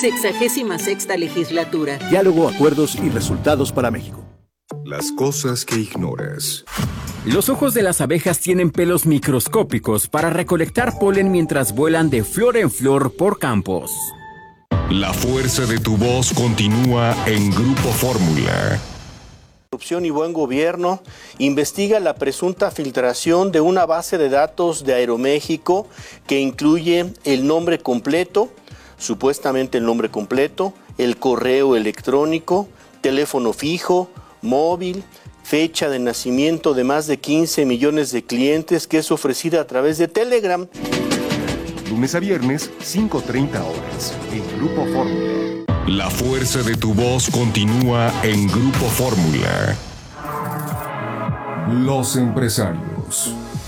66ª legislatura. Diálogo, acuerdos y resultados para México. Las cosas que ignoras. Los ojos de las abejas tienen pelos microscópicos para recolectar polen mientras vuelan de flor en flor por campos. La fuerza de tu voz continúa en Grupo Fórmula. Corrupción y buen gobierno investiga la presunta filtración de una base de datos de Aeroméxico que incluye el nombre completo, supuestamente el nombre completo, el correo electrónico, teléfono fijo, móvil, fecha de nacimiento de más de 15 millones de clientes que es ofrecida a través de Telegram. Lunes a viernes, 5:30 horas, en Grupo Fórmula. La fuerza de tu voz continúa en Grupo Fórmula. Los empresarios.